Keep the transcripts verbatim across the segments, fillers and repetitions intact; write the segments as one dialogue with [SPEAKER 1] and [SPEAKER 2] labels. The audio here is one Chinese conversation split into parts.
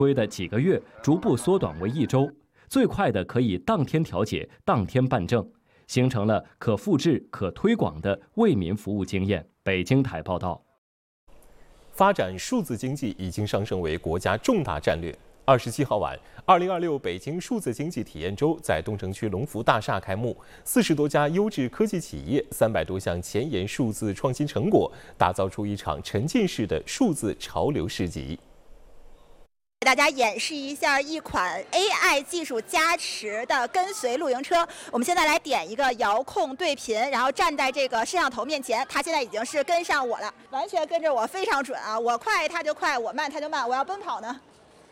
[SPEAKER 1] 规的几个月逐步缩短为一周，最快的可以当天调解、当天办证，形成了可复制、可推广的为民服务经验。北京台报道。
[SPEAKER 2] 发展数字经济已经上升为国家重大战略。二十七号晚，二零二六北京数字经济体验周在东城区龙福大厦开幕，四十多家优质科技企业，三百多项前沿数字创新成果，打造出一场沉浸式的数字潮流市集。
[SPEAKER 3] 给大家演示一下一款 A I 技术加持的跟随露营车。我们现在来点一个遥控对频，然后站在这个摄像头面前，它现在已经是跟上我了，完全跟着我，非常准啊！我快它就快，我慢它就慢。我要奔跑呢，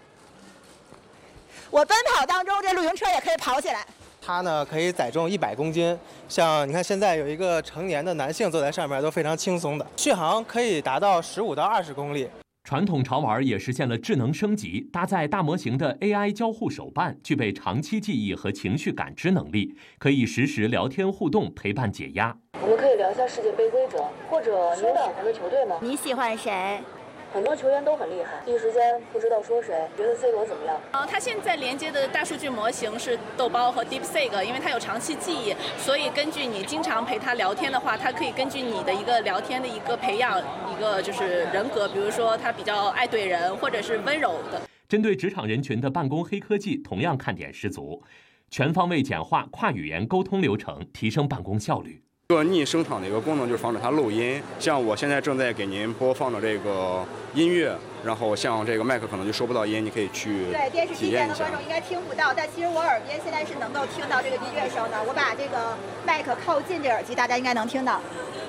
[SPEAKER 3] 我奔跑当中，这露营车也可以跑起来。
[SPEAKER 4] 它呢可以载重一百公斤，像你看现在有一个成年的男性坐在上面都非常轻松的，续航可以达到十五到二十公里。
[SPEAKER 5] 传统潮玩也实现了智能升级，搭载大模型的 A I 交互手办，具备长期记忆和情绪感知能力，可以实时聊天互动，陪伴解压。
[SPEAKER 6] 我们可以聊一下世界杯规则，或者你有喜欢的球队吗？
[SPEAKER 3] 你喜欢谁？
[SPEAKER 6] 很多球员都很厉害，一时间不知道说谁。觉得 C 罗怎么样？
[SPEAKER 7] 呃，它现在连接的大数据模型是豆包和 DeepSeek， 因为它有长期记忆，所以根据你经常陪它聊天的话，它可以根据你的一个聊天的一个培养一个就是人格，比如说他比较爱怼人，或者是温柔的。
[SPEAKER 5] 针对职场人群的办公黑科技同样看点十足，全方位简化跨语言沟通流程，提升办公效率。
[SPEAKER 8] 一个逆声场的一个功能就是防止它漏音，像我现在正在给您播放的这个音乐，然后像这个麦克可能就收不到音，你可以去
[SPEAKER 3] 对电视机前的观众应该听不到，但其实我耳边现在是能够听到这个音乐声的。我把这个麦克靠近这耳机，大家应该能听到。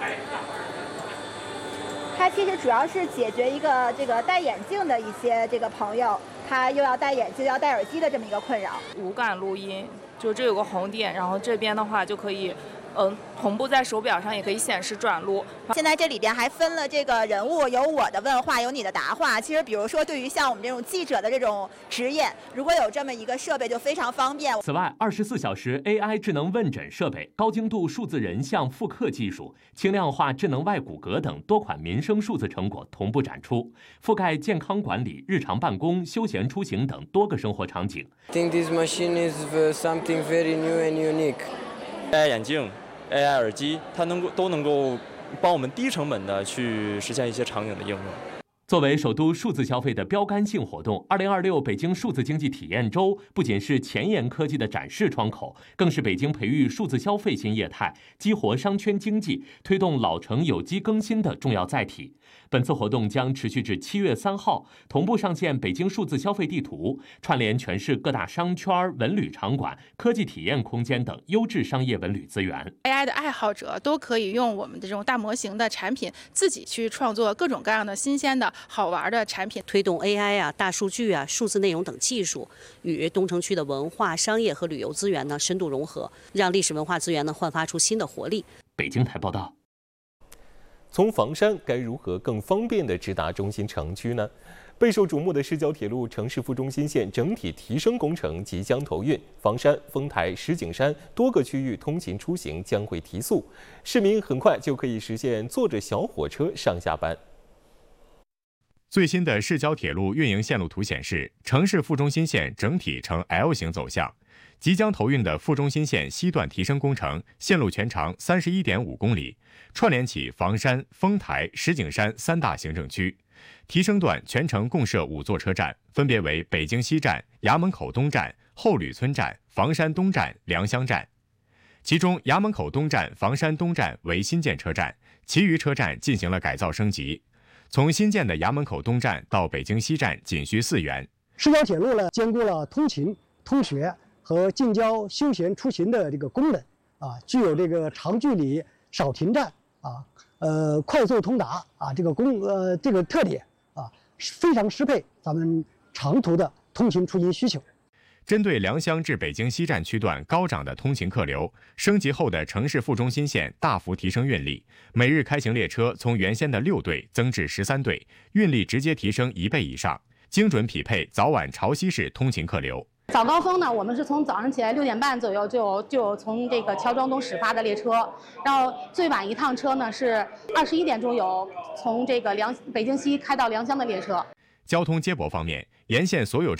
[SPEAKER 3] 它其实主要是解决一个这个戴眼镜的一些这个朋友，他又要戴眼镜又要戴耳机的这么一个困扰。
[SPEAKER 9] 无感录音，就这有个红点，然后这边的话就可以。嗯，同步在手表上也可以显示转录。
[SPEAKER 3] 现在这里边还分了这个人物，有我的问话，有你的答话。其实，比如说对于像我们这种记者的这种职业，如果有这么一个设备，就非常方便。
[SPEAKER 5] 此外，二十四小时 A I 智能问诊设备、高精度数字人像复刻技术、轻量化智能外骨骼等多款民生数字成果同步展出，覆盖健康管理、日常办公、休闲出行等多个生活场景。
[SPEAKER 10] I think this machine is something very new and unique.
[SPEAKER 11] A I 眼镜、A I 耳机，它能够都能够帮我们低成本的去实现一些场景的应用。
[SPEAKER 5] 作为首都数字消费的标杆性活动，二零二六北京数字经济体验周不仅是前沿科技的展示窗口，更是北京培育数字消费新业态、激活商圈经济、推动老城有机更新的重要载体。本次活动将持续至七月三号，同步上线北京数字消费地图，串联全市各大商圈、文旅场馆、科技体验空间等优质商业文旅资源。
[SPEAKER 12] A I 的爱好者都可以用我们的这种大模型的产品，自己去创作各种各样的新鲜的好玩的产品，
[SPEAKER 13] 推动 A I 啊、大数据啊、数字内容等技术与东城区的文化、商业和旅游资源呢深度融合，让历史文化资源呢焕发出新的活力。
[SPEAKER 5] 北京台报道。
[SPEAKER 2] 从房山该如何更方便地直达中心城区呢？备受瞩目的市郊铁路城市副中心线整体提升工程即将投运，房山、丰台、石景山多个区域通勤出行将会提速，市民很快就可以实现坐着小火车上下班。
[SPEAKER 14] 最新的市郊铁路运营线路图显示，城市副中心线整体呈 L 型走向。即将投运的副中心线西段提升工程，线路全长 三十一点五公里，串联起房山、丰台、石景山三大行政区。提升段全程共设五座车站，分别为北京西站、衙门口东站、后吕村站、房山东站、良乡站。其中，衙门口东站、房山东站为新建车站，其余车站进行了改造升级。从新建的衙门口东站到北京西站仅需四元。
[SPEAKER 15] 市郊铁路呢，兼顾了通勤、通学和近郊休闲出行的这个功能啊，具有这个长距离少停站啊，呃，快速通达啊，这个功呃这个特点啊，非常适配咱们长途的通勤出行需求。
[SPEAKER 14] 针对良乡至北京西站区段高涨的通勤客流，升级后的城市副中心线大幅提升运力，每日开行列车从原先的六对增至十三对，运力直接提升一倍以上，精准匹配早晚潮汐式通勤客流。
[SPEAKER 16] 早高峰呢，我们是从早上起来六点半左右就有就有从这个乔庄东始发的列车，然后最晚一趟车呢是二十一点钟有从这个良北京西开到良乡的列车。
[SPEAKER 14] 交通接驳方面， 沿线所有